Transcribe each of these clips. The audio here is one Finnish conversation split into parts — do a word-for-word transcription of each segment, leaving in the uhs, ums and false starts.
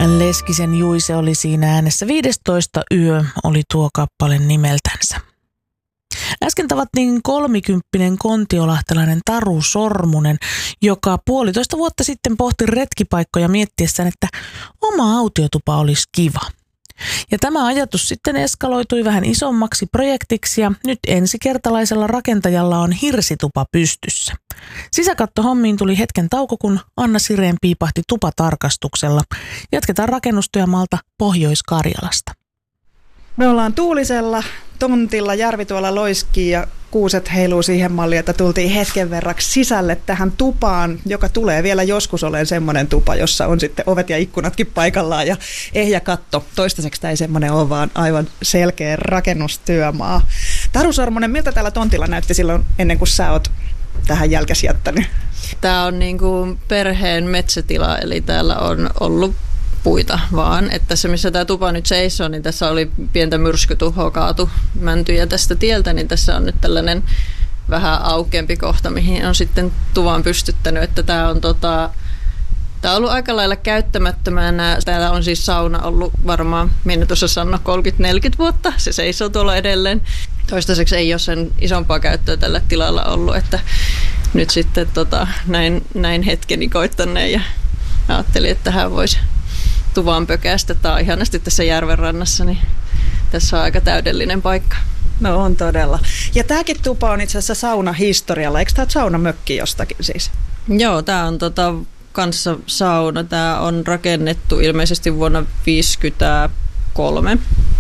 Leskisen Juise oli siinä äänessä. viidestoista yö oli tuo kappale nimeltänsä. Äsken tavattiin kolmikymppinen kontiolahtelainen Taru Sormunen, joka puolitoista vuotta sitten pohti retkipaikkoja miettiessään, että oma autiotupa olisi kiva. Ja tämä ajatus sitten eskaloitui vähän isommaksi projektiksi ja nyt ensikertalaisella rakentajalla on hirsitupa pystyssä. Sisäkattohommiin tuli hetken tauko, kun Anna Sireen piipahti tupatarkastuksella. Jatketaan rakennustyömaalta Pohjois-Karjalasta. Me ollaan tuulisella tontilla, järvi tuolla loiskii ja kuuset heiluu siihen malliin, että tultiin hetken verraksi sisälle tähän tupaan, joka tulee vielä joskus olemaan semmoinen tupa, jossa on sitten ovet ja ikkunatkin paikallaan ja ehjä katto. Toistaiseksi tämä ei semmoinen ole, vaan aivan selkeä rakennustyömaa. Taru Sormunen, miltä täällä tontilla näytti silloin ennen kuin sä oot tähän jälkesi jättänyt? Tämä on niin kuin perheen metsätila, eli täällä on ollut puita vaan, että se missä tämä tupa nyt seisoo, niin tässä oli pientä myrskytuhoa kaatu mäntyjä tästä tieltä, niin tässä on nyt tällainen vähän aukeampi kohta, mihin on sitten tuvan pystyttänyt, että tämä on tota, tämä on ollut aika lailla käyttämättömänä. Täällä on siis sauna ollut varmaan, minä tuossa sanoa kolmekymmentä neljäkymmentä vuotta, se seisoo tuolla edelleen. Toistaiseksi ei ole sen isompaa käyttöä tällä tilalla ollut, että nyt sitten tota, näin, näin hetkeni koittaneen ja ajattelin, että tähän voisi tuvan pökästä. Tämä on ihanasti tässä järven rannassa, niin tässä on aika täydellinen paikka. No on todella. Ja tämäkin tupa on itse asiassa saunahistorialla. Eikö tämä saunamökki jostakin siis? Joo, tämä on tota, kanssa sauna. Tämä on rakennettu ilmeisesti vuonna viisikymmentäkolme.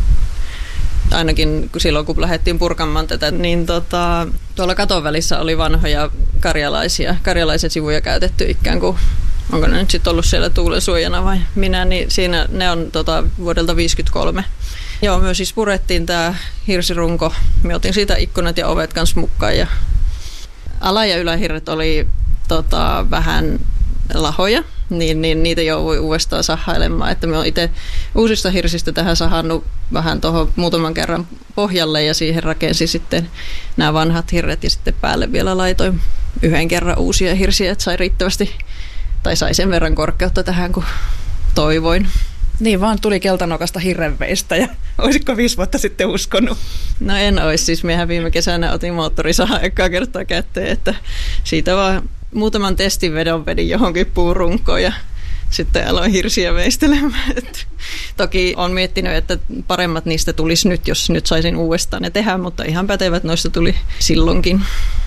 Ainakin silloin, kun lähdettiin purkamaan tätä, niin tota, tuolla katon välissä oli vanhoja karjalaisia, karjalaisen sivuja käytetty ikään kuin. Onko ne nyt sitten ollut siellä tuulensuojana vai minä, niin siinä ne on tota, vuodelta viisikymmentäkolme. Joo, myös siis purettiin tämä hirsirunko. Me otin siitä ikkunat ja ovet kanssa mukaan. Ja ala- ja ylähirret oli tota, vähän lahoja, niin, niin niitä joutui uudestaan sahailemaan. Että me olen itse uusista hirsistä tähän sahannut vähän tuohon muutaman kerran pohjalle ja siihen rakensi sitten nämä vanhat hirret ja sitten päälle vielä laitoin yhden kerran uusia hirsiä, että sai riittävästi tai sai sen verran korkeutta tähän, kun toivoin. Niin vaan tuli keltanokasta hirrenveistä ja olisitko viisi vuotta sitten uskonut? No en olisi, siis miehän viime kesänä otin moottorisahan ekaa kertaa kätteen, että siitä vaan muutaman testin vedon vedin johonkin puurunkoon ja sitten aloin hirsiä veistelemään. Toki olen miettinyt, että paremmat niistä tulisi nyt, jos nyt saisin uudestaan ne tehdä, mutta ihan pätevät noista tuli silloinkin.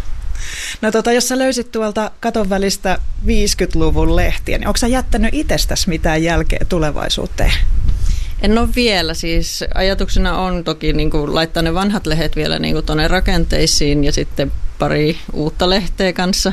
No tota, jos sä löysit tuolta katon välistä viisikymmentäluvun lehtiä, niin onko sä jättänyt itsestäsi mitään jälkeä tulevaisuuteen? En ole vielä. Siis ajatuksena on toki niin kuin laittaa ne vanhat lehdet vielä niin kuin tuonne rakenteisiin ja sitten pari uutta lehteä kanssa.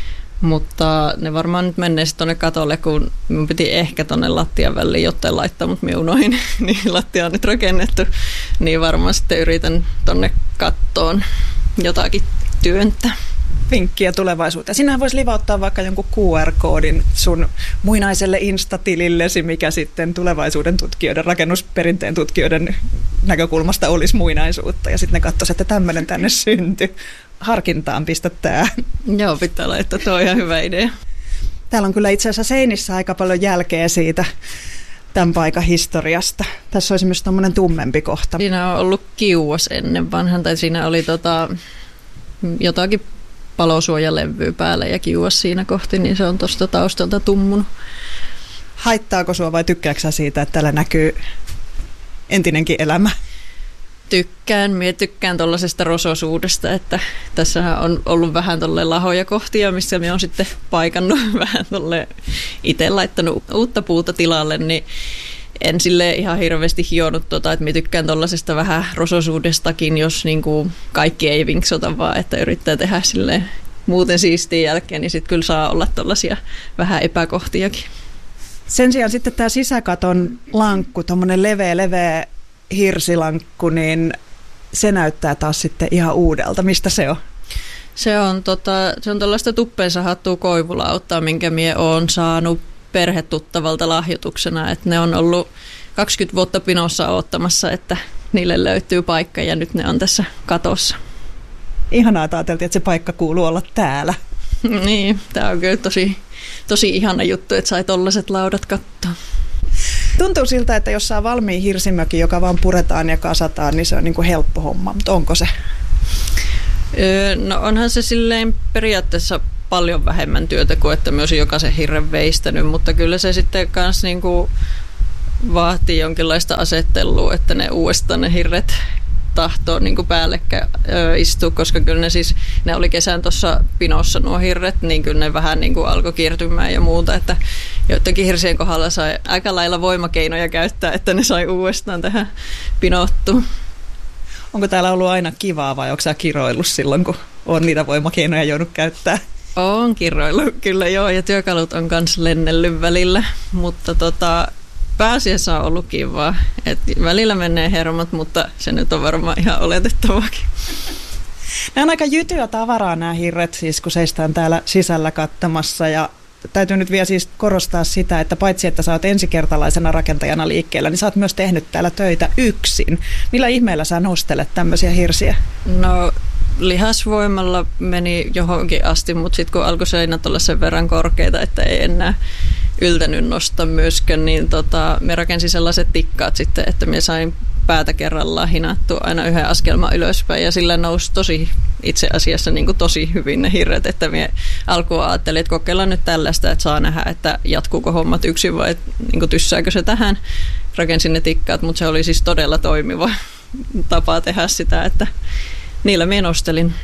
Mutta ne varmaan nyt menee tuonne katolle, kun minun piti ehkä tuonne lattian väliin jotain laittaa, mutta minä unohin, niin lattia on nyt rakennettu. Niin varmaan sitten yritän tuonne kattoon jotakin työntää. Vinkkiä tulevaisuuteen. Sinähän voisi livauttaa vaikka jonkun Q R-koodin sun muinaiselle Insta-tilillesi, mikä sitten tulevaisuuden tutkijoiden, rakennusperinteen tutkijoiden näkökulmasta olisi muinaisuutta. Ja sitten ne katsoisivat, että tämmöinen tänne syntyi. Harkintaan pistä tää. Joo, pitää laittaa. Tuo on ihan hyvä idea. Täällä on kyllä itse asiassa seinissä aika paljon jälkeä siitä tämän paikan historiasta. Tässä olisi myös tommoinen tummempi kohta. Siinä on ollut kiuas ennen vanhan, tai siinä oli tota, jotakin palosuojalevyä päällä ja kiuas siinä kohti, niin se on tuosta taustalta tummunut. Haittaako sua vai tykkääksä sä siitä, että täällä näkyy entinenkin elämä? Tykkään. Mie tykkään tuollaisesta rososuudesta, että tässä on ollut vähän tolle lahoja kohtia, missä me on sitten paikannut vähän tolle itse laittanut uutta puuta tilalle, niin en sille ihan hirveästi hionut, tota, että minä tykkään tuollaisesta vähän rososuudestakin, jos niin kuin kaikki ei vinksota, vaan että yrittää tehdä silleen muuten siistin jälkeen, niin sitten kyllä saa olla tuollaisia vähän epäkohtiakin. Sen sijaan sitten tämä sisäkaton lankku, tuommoinen leveä, leveä hirsilankku, niin se näyttää taas sitten ihan uudelta. Mistä se on? Se on, tota, se on tuollaista tuppeen sahattua koivulauttaa, minkä minä olen saanut perhetuttavalta lahjoituksena, että ne on ollut kaksikymmentä vuotta pinossa odottamassa, että niille löytyy paikka ja nyt ne on tässä katossa. Ihanaa, että ajateltiin, että se paikka kuuluu olla täällä. Niin, tämä on kyllä tosi, tosi ihana juttu, että sai tollaiset laudat katsoa. Tuntuu siltä, että jos saa valmiin hirsimökin, joka vaan puretaan ja kasataan, niin se on niin kuin helppo homma, mutta onko se? Öö, no onhan se silleen periaatteessa paljon vähemmän työtä kuin että myös jokaisen hirren veistänyt, mutta kyllä se sitten kans niinku vaatii jonkinlaista asettelua, että ne uudestaan ne hirret tahtoo niin kuin päällekkäin ö, istua, koska kyllä ne siis, ne oli kesän tuossa pinossa nuo hirret, niin kyllä ne vähän niin kuin alkoi kiertymään ja muuta, että joidenkin hirsien kohdalla sai aika lailla voimakeinoja käyttää, että ne sai uudestaan tähän pinottuun. Onko täällä ollut aina kivaa vai onko sä kiroillut silloin, kun on niitä voimakeinoja joudut käyttää? On kiroillut kyllä joo, ja työkalut on myös lennellyt välillä, mutta tota, pääasiassa on ollut kivaa. Et välillä menee hermot, mutta se nyt on varmaan ihan oletettavaakin. Nämä on aika jytyä tavaraa nämä hirret, siis kun seistään täällä sisällä katsomassa. Ja täytyy nyt vielä siis korostaa sitä, että paitsi että sä oot ensikertalaisena rakentajana liikkeellä, niin sä oot myös tehnyt täällä töitä yksin. Millä ihmeellä sä nostelet tämmöisiä hirsiä? No lihasvoimalla meni johonkin asti, mutta sitten kun alkoi seinät olla sen verran korkeita, että ei enää yltänyt nostaa myöskään, niin tota, me rakensin sellaiset tikkaat sitten, että me sain päätä kerrallaan hinattua aina yhden askelman ylöspäin ja sillä nousi tosi itse asiassa niin kuin tosi hyvin ne hirret, että me alkuun ajattelin, että kokeillaan nyt tällaista, että saa nähdä, että jatkuuko hommat yksin vai niin kuin tyssääkö se tähän. Rakensin ne tikkaat, mutta se oli siis todella toimiva tapa tehdä sitä, että niillä minä nostelin.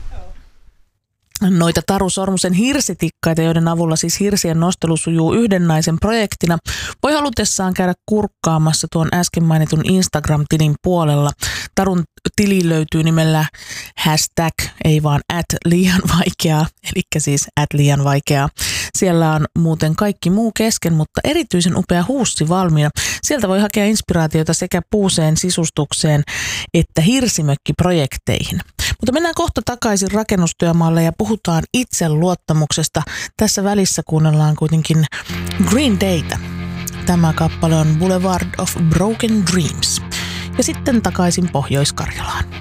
Noita Taru Sormusen hirsitikkaita, joiden avulla siis hirsien nostelu sujuu yhden naisen projektina, voi halutessaan käydä kurkkaamassa tuon äsken mainitun Instagram-tilin puolella. Tarun tili löytyy nimellä hashtag, ei vaan at liian vaikeaa, eli siis at liian vaikeaa. Siellä on muuten kaikki muu kesken, mutta erityisen upea huussi valmiina. Sieltä voi hakea inspiraatiota sekä puuseen sisustukseen että hirsimökkiprojekteihin. Mutta mennään kohta takaisin rakennustyömaalle ja puhutaan itseluottamuksesta. Tässä välissä kuunnellaan kuitenkin Green Dayta. Tämä kappale on Boulevard of Broken Dreams. Ja sitten takaisin Pohjois-Karjalaan.